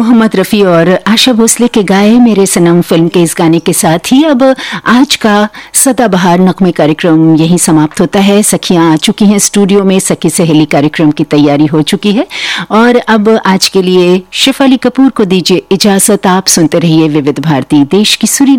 मोहम्मद रफ़ी और आशा भोसले के गाए मेरे सनम फिल्म के इस गाने के साथ ही अब आज का सदाबहार नगमे कार्यक्रम यहीं समाप्त होता है। सखियां आ चुकी हैं स्टूडियो में, सखी सहेली कार्यक्रम की तैयारी हो चुकी है और अब आज के लिए शिफाली कपूर को दीजिए इजाजत। आप सुनते रहिए विविध भारती, देश की सुरीली